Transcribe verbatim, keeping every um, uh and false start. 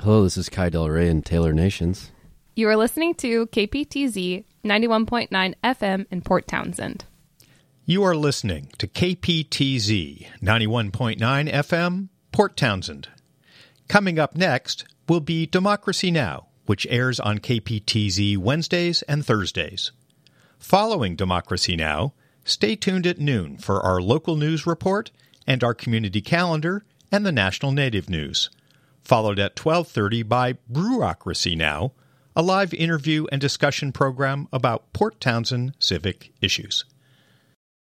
Hello, this is Kai Del Rey in Taylor Nations. You are listening to K P T Z ninety-one point nine F M in Port Townsend. You are listening to K P T Z ninety-one point nine F M, Port Townsend. Coming up next will be Democracy Now!, which airs on K P T Z Wednesdays and Thursdays. Following Democracy Now!, stay tuned at noon for our local news report and our community calendar and the National Native News, followed at twelve thirty by Brewocracy Now!, a live interview and discussion program about Port Townsend civic issues.